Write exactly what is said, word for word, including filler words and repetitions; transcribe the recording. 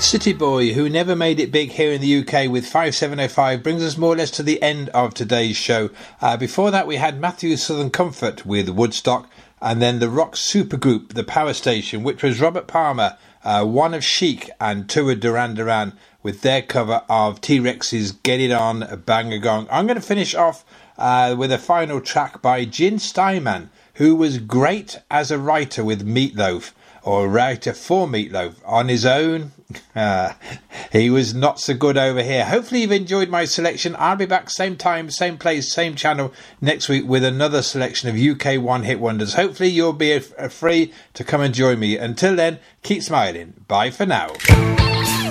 City Boy, who never made it big here in the U K with five seven oh five, brings us more or less to the end of today's show. Uh, before that, we had Matthew Southern Comfort with Woodstock, and then the rock supergroup, The Power Station, which was Robert Palmer, uh, one of Chic, and two of Duran Duran, with their cover of T-Rex's Get It On, Bang a Gong. I'm going to finish off uh, with a final track by Gin Steinman, who was great as a writer with Meatloaf, or a writer for Meatloaf. On his own, uh, he was not so good over here. Hopefully you've enjoyed my selection. I'll be back same time, same place, same channel next week with another selection of U K one-hit wonders. Hopefully you'll be free to come and join me. Until then, keep smiling. Bye for now.